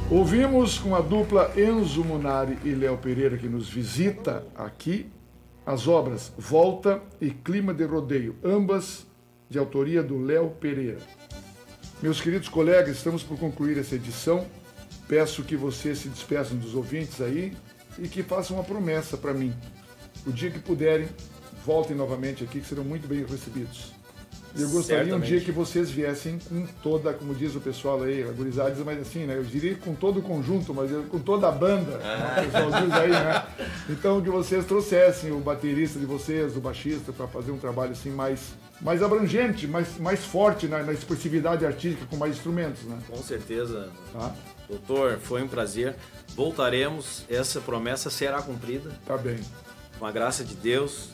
Ouvimos com a dupla Enzo Munari e Léo Pereira, que nos visita aqui, as obras Volta e Clima de Rodeio, ambas de autoria do Léo Pereira. Meus queridos colegas, estamos por concluir essa edição. Peço que vocês se despeçam dos ouvintes aí e que façam uma promessa para mim. O dia que puderem, voltem novamente aqui, que serão muito bem recebidos. E eu gostaria um dia que vocês viessem com toda, como diz o pessoal aí, a gurizada diz, mas assim, né? Eu diria com todo o conjunto, mas com toda a banda, o pessoal diz aí, né? Então que vocês trouxessem o baterista de vocês, o baixista, para fazer um trabalho assim mais abrangente, mais forte na expressividade artística, com mais instrumentos, né? Com certeza. Tá? Doutor, foi um prazer. Voltaremos, essa promessa será cumprida. Tá bem. Com a graça de Deus.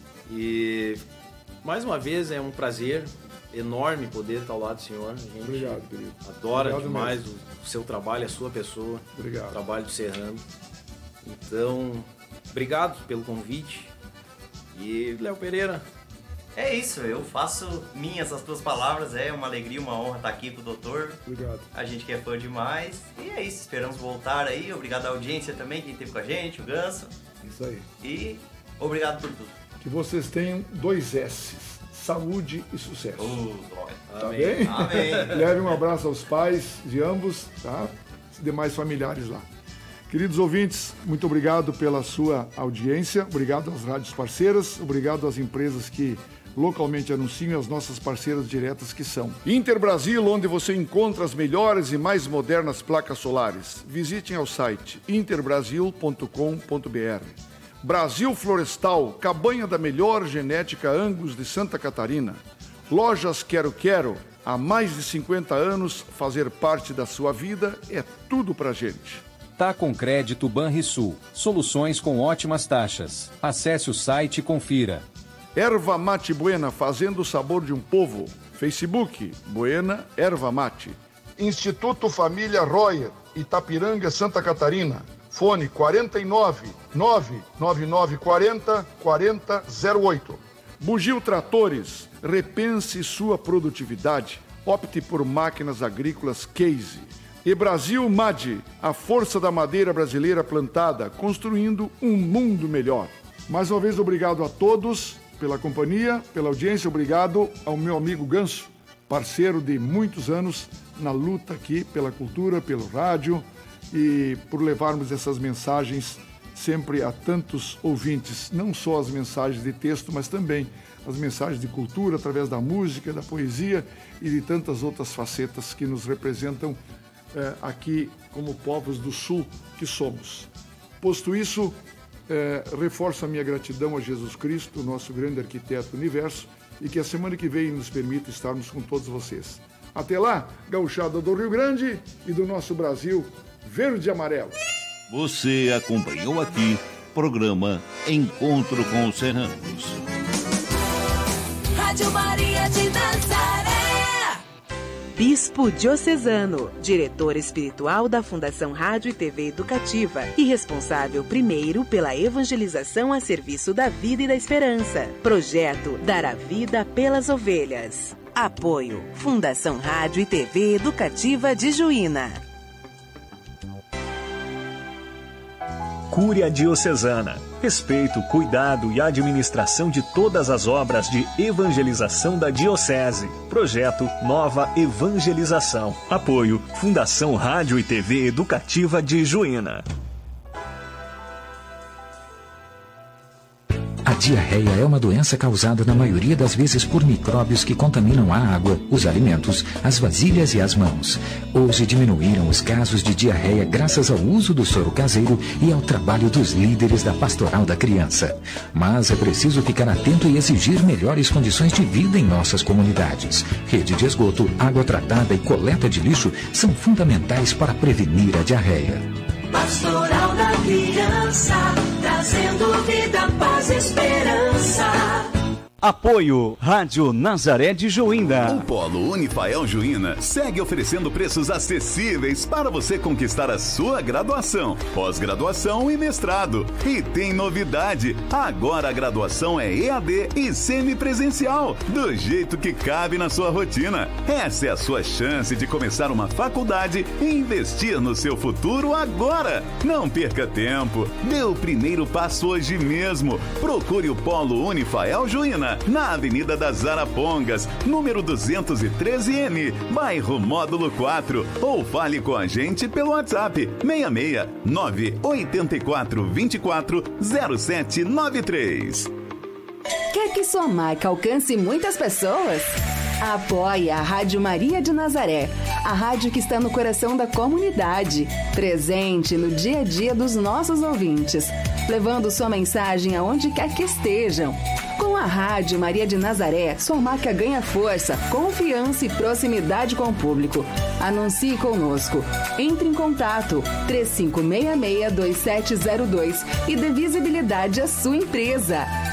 E mais uma vez é um prazer enorme poder estar ao lado do senhor. A gente obrigado, querido. Adora demais o seu trabalho, a sua pessoa. Obrigado. O trabalho do Serrano. Então, obrigado pelo convite. E Léo Pereira. É isso, eu faço minhas as tuas palavras, é uma alegria, uma honra estar aqui com o doutor. Obrigado. A gente que é fã demais. E é isso, esperamos voltar aí. Obrigado à audiência também, quem esteve com a gente, o Ganso. Isso aí. E obrigado por tudo. Que vocês tenham 2 S's, saúde e sucesso. Tá Amém. Bem? Amém. Leve um abraço aos pais de ambos, tá? Os demais familiares lá. Queridos ouvintes, muito obrigado pela sua audiência, obrigado às rádios parceiras, obrigado às empresas que localmente anunciam e as nossas parceiras diretas que são Interbrasil, onde você encontra as melhores e mais modernas placas solares. Visitem ao site interbrasil.com.br. Brasil Florestal, cabanha da melhor genética Angus de Santa Catarina. Lojas Quero Quero, há mais de 50 anos, fazer parte da sua vida é tudo pra gente. Tá com Crédito Banrisul, soluções com ótimas taxas. Acesse o site e confira. Erva Mate Buena, fazendo o sabor de um povo. Facebook, Buena Erva Mate. Instituto Família Royer, Itapiranga, Santa Catarina. Fone 49 99940 4008. Bugio Tratores, repense sua produtividade. Opte por máquinas agrícolas Case. E Brasil MAD, a força da madeira brasileira plantada, construindo um mundo melhor. Mais uma vez, obrigado a todos pela companhia, pela audiência. Obrigado ao meu amigo Ganso, parceiro de muitos anos na luta aqui pela cultura, pelo rádio e por levarmos essas mensagens sempre a tantos ouvintes, não só as mensagens de texto, mas também as mensagens de cultura através da música, da poesia e de tantas outras facetas que nos representam aqui como povos do Sul que somos. Posto isso, reforço a minha gratidão a Jesus Cristo, nosso grande arquiteto do universo, e que a semana que vem nos permita estarmos com todos vocês. Até lá, gauchada do Rio Grande e do nosso Brasil verde e amarelo. Você acompanhou aqui programa Encontro com os Serranos. Rádio Maria de Nazaré. Bispo diocesano, diretor espiritual da Fundação Rádio e TV Educativa e responsável primeiro pela evangelização a serviço da vida e da esperança. Projeto Dar a Vida pelas Ovelhas. Apoio Fundação Rádio e TV Educativa de Juína. Cúria Diocesana. Respeito, cuidado e administração de todas as obras de evangelização da Diocese. Projeto Nova Evangelização. Apoio Fundação Rádio e TV Educativa de Juína. A diarreia é uma doença causada na maioria das vezes por micróbios que contaminam a água, os alimentos, as vasilhas e as mãos. Hoje diminuíram os casos de diarreia graças ao uso do soro caseiro e ao trabalho dos líderes da Pastoral da Criança. Mas é preciso ficar atento e exigir melhores condições de vida em nossas comunidades. Rede de esgoto, água tratada e coleta de lixo são fundamentais para prevenir a diarreia. Pastoral da Criança, trazendo vida, paz e esperança. Apoio Rádio Nazaré de Juína. O Polo Unifael Juína segue oferecendo preços acessíveis para você conquistar a sua graduação, pós-graduação e mestrado. E tem novidade, agora a graduação é EAD e semipresencial, do jeito que cabe na sua rotina. Essa é a sua chance de começar uma faculdade e investir no seu futuro agora. Não perca tempo, dê o primeiro passo hoje mesmo. Procure o Polo Unifael Juína na Avenida das Arapongas, número 213N, bairro Módulo 4, ou fale com a gente pelo WhatsApp 66 984 24 0793. Quer que sua marca alcance muitas pessoas? Apoie a Rádio Maria de Nazaré, a rádio que está no coração da comunidade, presente no dia a dia dos nossos ouvintes, levando sua mensagem aonde quer que estejam. Com a Rádio Maria de Nazaré, sua marca ganha força, confiança e proximidade com o público. Anuncie conosco. Entre em contato 3566-2702 e dê visibilidade à sua empresa.